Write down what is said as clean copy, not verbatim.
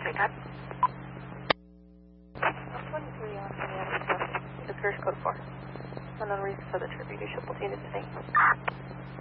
time. 23 on the first code 4. Unknown reason for the tribute. You should continue today.